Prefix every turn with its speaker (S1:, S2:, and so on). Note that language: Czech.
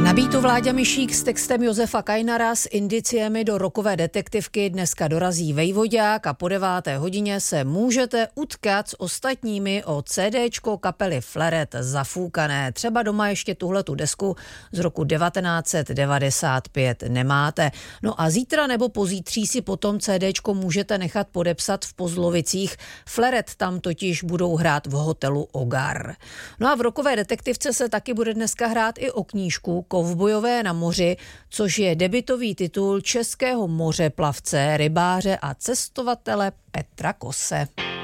S1: Nabídku Vláďa Mišík s textem Josefa Kajnara s indiciemi do rokové detektivky dneska dorazí Vejvodák a po 9:00 se můžete utkat s ostatními o CDčko kapely Flaret Zafoukané. Třeba doma ještě tuhletu desku z roku 1995 nemáte. No a zítra nebo pozítří si potom CDčko můžete nechat podepsat v Pozlovicích. Flaret tam totiž budou hrát v hotelu Ogar. No a v rokové detektivce se taky bude dneska hrát i o knížku Kovbojové na moři, což je debutový titul českého mořeplavce, rybáře a cestovatele Petra Kose.